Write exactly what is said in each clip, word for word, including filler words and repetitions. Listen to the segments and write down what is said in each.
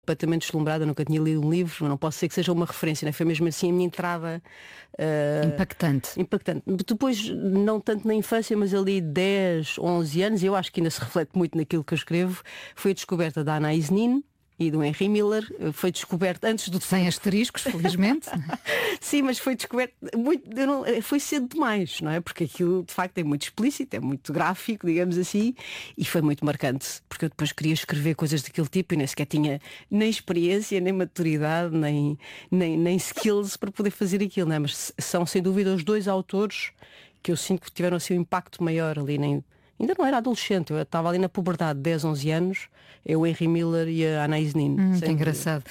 completamente deslumbrada, nunca tinha lido um livro, não posso dizer que seja uma referência, né? Foi mesmo assim a minha entrada uh, impactante. impactante. Depois, não tanto na infância, mas ali dez, onze anos, eu acho que ainda se reflete muito naquilo que eu escrevo, foi a descoberta da Anais Nin e do Henry Miller. Foi descoberto antes do... Sem asteriscos, felizmente. Sim, mas foi descoberto muito, eu não, foi cedo demais, não é? Porque aquilo de facto é muito explícito, é muito gráfico, digamos assim, e foi muito marcante, porque eu depois queria escrever coisas daquele tipo e nem sequer tinha nem experiência, nem maturidade, nem, nem, nem skills para poder fazer aquilo, não é? Mas são sem dúvida os dois autores que eu sinto que tiveram assim um impacto maior ali, nem... Ainda não era adolescente, eu estava ali na puberdade, dez, onze anos, eu, o Henry Miller e a Anais Nin. Hum, que engraçado.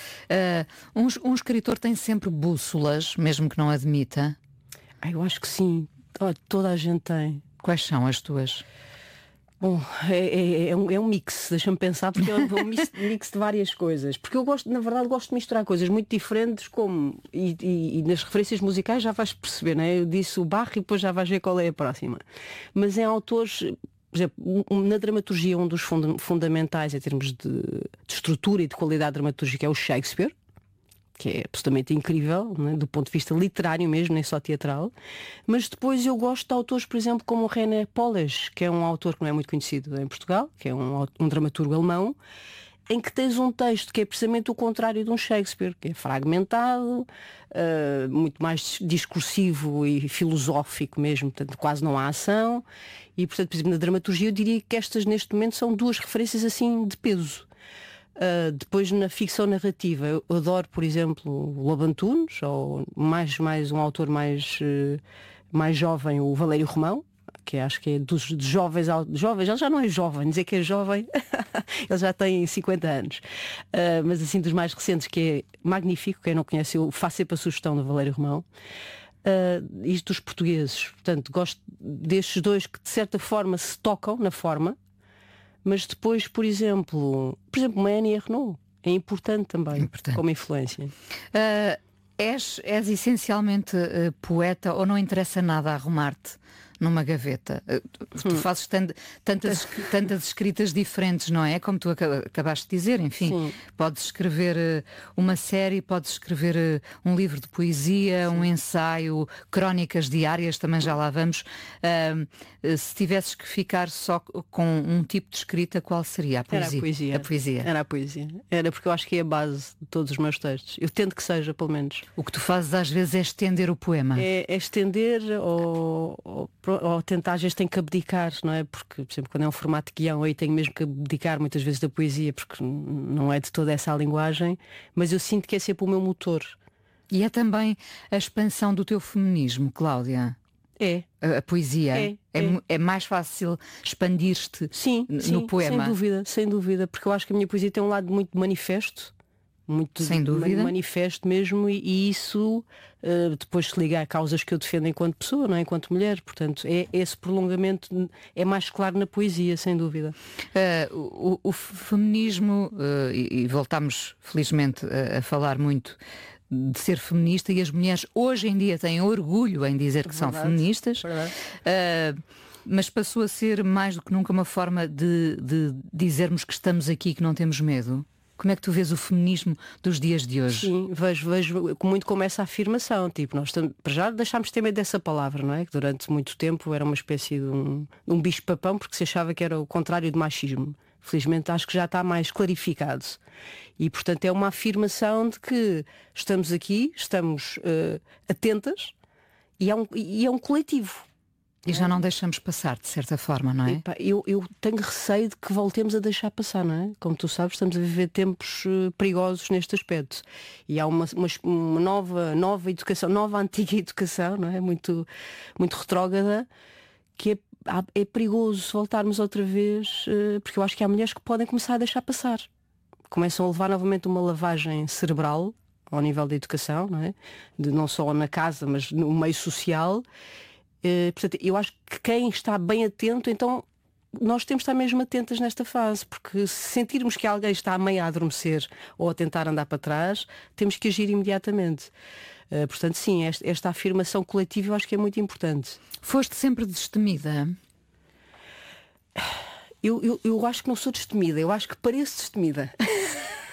Uh, um, um escritor tem sempre bússolas, mesmo que não admita? Ah, eu acho que sim, oh, toda a gente tem. Quais são as tuas? Bom, é, é, é, um, é um mix, deixa-me pensar, porque é um mix, mix de várias coisas. Porque eu gosto, na verdade, gosto de misturar coisas muito diferentes, como e, e, e nas referências musicais já vais perceber, não é? Eu disse o Bach e depois já vais ver qual é a próxima. Mas em autores... Por exemplo, na dramaturgia, um dos funda- fundamentais em termos de, de estrutura e de qualidade dramatúrgica é o Shakespeare, que é absolutamente incrível, né, do ponto de vista literário mesmo, nem só teatral. Mas depois eu gosto de autores, por exemplo, como o René Poles, que é um autor que não é muito conhecido em Portugal, que é um, um dramaturgo alemão, em que tens um texto que é precisamente o contrário de um Shakespeare, que é fragmentado, uh, muito mais discursivo e filosófico mesmo, portanto quase não há ação, e portanto, por exemplo, na dramaturgia eu diria que estas neste momento são duas referências assim de peso. Uh, depois na ficção narrativa eu adoro, por exemplo, o Lobo Antunes, ou mais, mais um autor mais, uh, mais jovem, o Valério Romão, que acho que é dos jovens, jovens, ele já não é jovem, dizer que é jovem, ele já tem cinquenta anos, uh, mas assim dos mais recentes, que é magnífico, quem não conhece, eu faço sempre a sugestão do Valério Romão. Uh, isto dos portugueses, portanto, gosto destes dois que de certa forma se tocam na forma, mas depois, por exemplo, por exemplo, uma Annie Ernaux é importante também, importante. Como influência. Uh, és, és essencialmente uh, poeta ou não interessa nada arrumar-te numa gaveta? Uh, tu hum. fazes tant, tantas, tantas escritas diferentes, não é? Como tu acabaste de dizer, enfim. Sim. Podes escrever uh, uma série, podes escrever uh, um livro de poesia, sim, um ensaio, crónicas diárias, também já lá vamos. Uh, uh, se tivesses que ficar só com um tipo de escrita, qual seria? A poesia? Era a poesia. A poesia. Era a poesia. Era porque eu acho que é a base de todos os meus textos. Eu tento que seja, pelo menos. O que tu fazes às vezes é estender o poema. É, é estender ou, ou, ou tentar, às vezes tem que abdicar, não é? Porque, por exemplo, quando é um formato de guião, aí tenho mesmo que abdicar muitas vezes da poesia, porque não é de toda essa a linguagem, mas eu sinto que é sempre o meu motor. E é também a expansão do teu feminismo, Cláudia? É. A, a poesia? É, é, é. é mais fácil expandir-te sim, no sim, poema? Sem dúvida, sem dúvida, porque eu acho que a minha poesia tem um lado muito manifesto, muito sem dúvida, manifesto mesmo, e, e isso uh, depois se liga a causas que eu defendo enquanto pessoa, não é? Enquanto mulher, portanto é, esse prolongamento é mais claro na poesia, sem dúvida. Uh, o, o feminismo, uh, e, e voltamos felizmente a, a falar muito de ser feminista, e as mulheres hoje em dia têm orgulho em dizer que verdade, são feministas, uh, mas passou a ser mais do que nunca uma forma de, de dizermos que estamos aqui, que não temos medo. Como é que tu vês o feminismo dos dias de hoje? Sim, vejo, vejo muito como essa afirmação, tipo, nós estamos, para já deixámos de ter medo dessa palavra, não é? Que durante muito tempo era uma espécie de um, um bicho-papão, porque se achava que era o contrário de machismo. Felizmente acho que já está mais clarificado. E portanto é uma afirmação de que estamos aqui, estamos uh, atentas, e é um, e é um coletivo. E já não deixamos passar, de certa forma, não é? Epa, eu, eu tenho receio de que voltemos a deixar passar, não é? Como tu sabes, estamos a viver tempos uh, perigosos neste aspecto. E há uma, uma, uma nova, nova educação, nova antiga educação, não é? Muito, muito retrógrada, que é, é perigoso voltarmos outra vez, uh, porque eu acho que há mulheres que podem começar a deixar passar. Começam a levar novamente uma lavagem cerebral ao nível da educação, não é? De, não só na casa, mas no meio social. Uh, portanto, eu acho que quem está bem atento, então nós temos de estar mesmo atentas nesta fase, porque se sentirmos que alguém está a meio a adormecer ou a tentar andar para trás, temos que agir imediatamente. Uh, portanto, sim, esta, esta afirmação coletiva eu acho que é muito importante. Foste sempre destemida? Eu, eu, eu acho que não sou destemida, eu acho que pareço destemida.